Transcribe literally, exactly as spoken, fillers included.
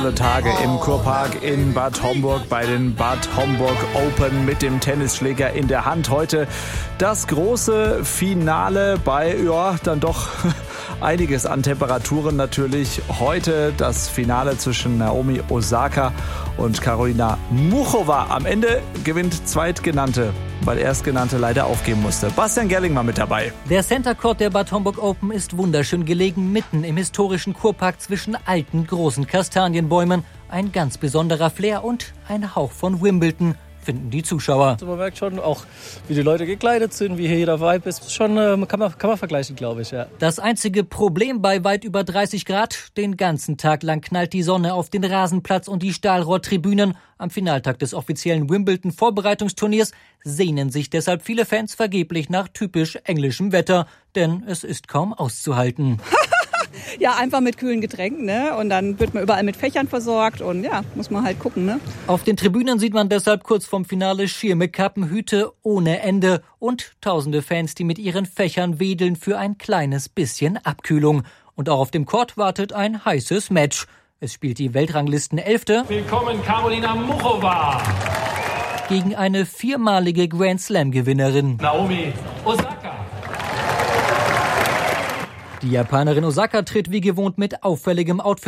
Tage im Kurpark in Bad Homburg bei den Bad Homburg Open mit dem Tennisschläger in der Hand. Heute das große Finale bei, ja, dann doch einiges an Temperaturen natürlich. Heute das Finale zwischen Naomi Osaka und Karolina Muchova. Am Ende gewinnt Zweitgenannte, weil Erstgenannte leider aufgeben musste. Bastian Gerling war mit dabei. Der Center Court der Bad Homburg Open ist wunderschön gelegen, mitten im historischen Kurpark zwischen alten, großen Kastanienbäumen. Ein ganz besonderer Flair und ein Hauch von Wimbledon, finden die Zuschauer. Man merkt schon auch, wie die Leute gekleidet sind, wie hier jeder Vibe ist. Schon äh, kann man, kann man vergleichen, glaube ich, ja. Das einzige Problem bei weit über dreißig Grad, den ganzen Tag lang knallt die Sonne auf den Rasenplatz und die Stahlrohrtribünen. Am Finaltag des offiziellen Wimbledon-Vorbereitungsturniers sehnen sich deshalb viele Fans vergeblich nach typisch englischem Wetter, denn es ist kaum auszuhalten. Ja, einfach mit kühlen Getränken, ne? Und dann wird man überall mit Fächern versorgt und ja, muss man halt gucken, ne? Auf den Tribünen sieht man deshalb kurz vorm Finale Schirme, Kappen, Hüte ohne Ende und tausende Fans, die mit ihren Fächern wedeln für ein kleines bisschen Abkühlung. Und auch auf dem Court wartet ein heißes Match. Es spielt die Weltranglisten-Elfte. Willkommen, Karolina Muchova. Gegen eine viermalige Grand Slam-Gewinnerin. Naomi Osaka. Die Japanerin Osaka tritt wie gewohnt mit auffälligem Outfit